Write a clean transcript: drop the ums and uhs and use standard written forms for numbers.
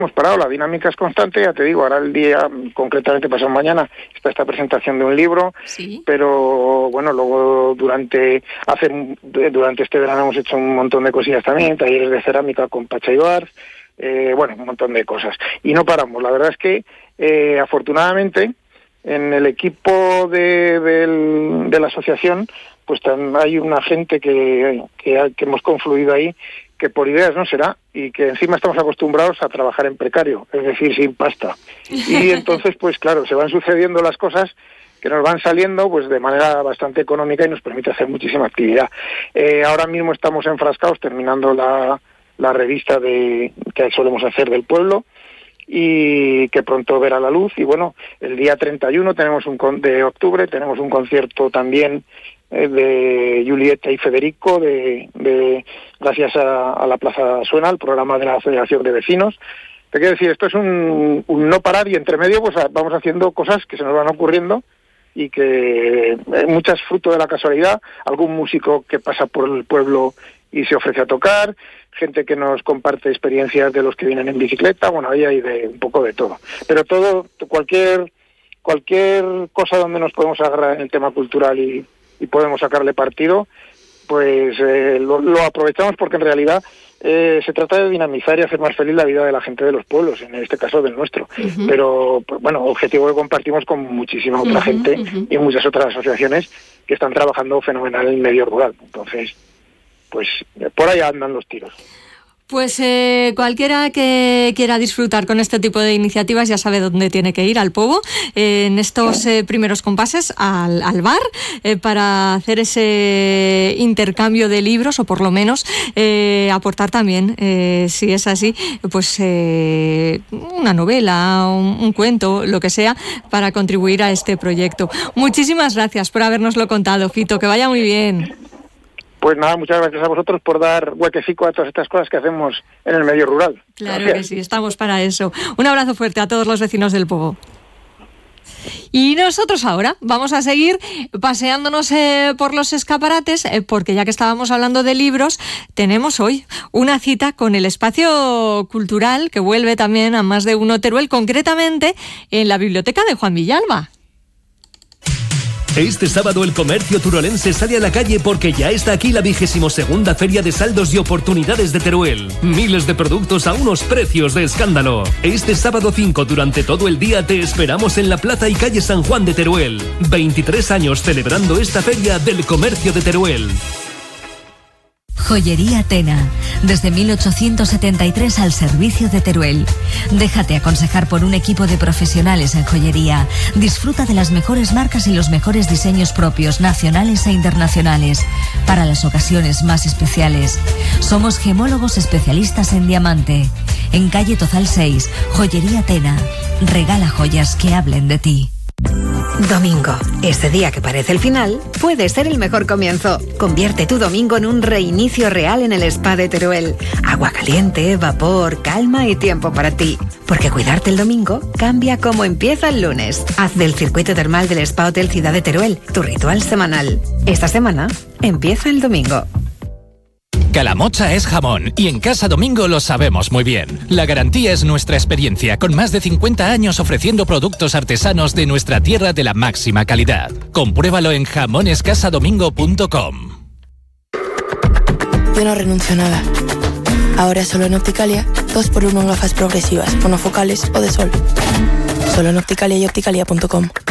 hemos parado, la dinámica es constante, ya te digo, ahora el día, concretamente pasado mañana, está esta presentación de un libro, ¿sí? Pero bueno, luego durante este verano hemos hecho un montón de cosillas también, talleres de cerámica con Pacha Ibar, bueno, un montón de cosas. Y no paramos, la verdad es que afortunadamente en el equipo de la asociación pues hay una gente que hemos confluido ahí, que por ideas no será, y que encima estamos acostumbrados a trabajar en precario, es decir, sin pasta. Y entonces, pues claro, se van sucediendo las cosas que nos van saliendo pues de manera bastante económica y nos permite hacer muchísima actividad. Ahora mismo estamos enfrascados terminando la revista que solemos hacer del pueblo, y que pronto verá la luz. Y bueno, el día 31 de octubre tenemos un concierto también de Julieta y Federico, gracias a la Plaza Suena, el programa de la Federación de Vecinos. Te quiero decir, esto es un no parar, y entre medio pues vamos haciendo cosas que se nos van ocurriendo y que muchas fruto de la casualidad, algún músico que pasa por el pueblo y se ofrece a tocar, gente que nos comparte experiencias de los que vienen en bicicleta, bueno, ahí hay un poco de todo. Pero todo, cualquier cosa donde nos podemos agarrar en el tema cultural y podemos sacarle partido, pues lo aprovechamos, porque en realidad se trata de dinamizar y hacer más feliz la vida de la gente de los pueblos, en este caso del nuestro. Uh-huh. Pero, pues, bueno, objetivo que compartimos con muchísima otra gente y muchas otras asociaciones que están trabajando fenomenal en el medio rural. Entonces, pues por ahí andan los tiros. Pues cualquiera que quiera disfrutar con este tipo de iniciativas ya sabe dónde tiene que ir, al Pobo, en estos primeros compases, al bar, para hacer ese intercambio de libros, o por lo menos aportar también, si es así, pues una novela, un cuento, lo que sea, para contribuir a este proyecto. Muchísimas gracias por habernoslo contado, Fito, que vaya muy bien. Pues nada, muchas gracias a vosotros por dar huequecico a todas estas cosas que hacemos en el medio rural. Claro que sí, estamos para eso. Un abrazo fuerte a todos los vecinos del Pobo. Y nosotros ahora vamos a seguir paseándonos por los escaparates, porque ya que estábamos hablando de libros, tenemos hoy una cita con el espacio cultural que vuelve también a Más de Uno Teruel, concretamente en la biblioteca de Juan Villalba. Este sábado el comercio turolense sale a la calle, porque ya está aquí la 22ª Feria de Saldos y Oportunidades de Teruel. Miles de productos a unos precios de escándalo. Este sábado 5, durante todo el día, te esperamos en la Plaza y Calle San Juan de Teruel. 23 años celebrando esta feria del comercio de Teruel. Joyería Tena, desde 1873 al servicio de Teruel. Déjate aconsejar por un equipo de profesionales en joyería. Disfruta de las mejores marcas y los mejores diseños propios, nacionales e internacionales, para las ocasiones más especiales. Somos gemólogos especialistas en diamante. En calle Tozal 6, Joyería Tena. Regala joyas que hablen de ti. Domingo, ese día que parece el final, puede ser el mejor comienzo. Convierte tu domingo en un reinicio real en el Spa de Teruel. Agua caliente, vapor, calma y tiempo para ti. Porque cuidarte el domingo cambia cómo empieza el lunes. Haz del circuito termal del Spa Hotel Ciudad de Teruel tu ritual semanal. Esta semana empieza el domingo. Calamocha es jamón, y en Casa Domingo lo sabemos muy bien. La garantía es nuestra experiencia, con más de 50 años ofreciendo productos artesanos de nuestra tierra de la máxima calidad. Compruébalo en jamonescasadomingo.com. Yo no renuncio a nada. Ahora solo en Opticalia, 2x1 en gafas progresivas, monofocales o de sol. Solo en Opticalia y opticalia.com.